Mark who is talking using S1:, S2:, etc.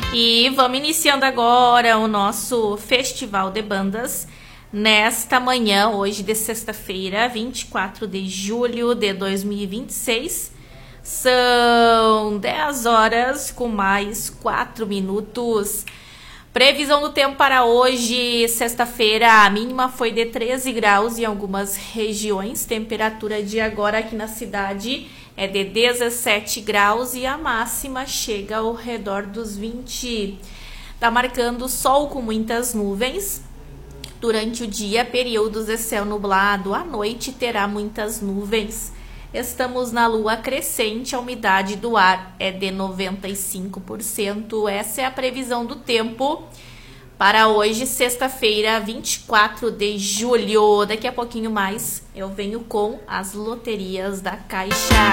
S1: E vamos iniciando agora o nosso Festival de Bandas nesta manhã, hoje de sexta-feira, 24 de julho de 2026. São 10 horas com mais 4 minutos. Previsão do tempo para hoje, sexta-feira, a mínima foi de 13 graus em algumas regiões. Temperatura de agora aqui na cidade é de 17 graus e a máxima chega ao redor dos 20. Tá marcando sol com muitas nuvens. Durante o dia, períodos de céu nublado. À noite terá muitas nuvens. Estamos na lua crescente, a umidade do ar é de 95%. Essa é a previsão do tempo para hoje, sexta-feira, 24 de julho. Daqui a pouquinho mais eu venho com as loterias da Caixa.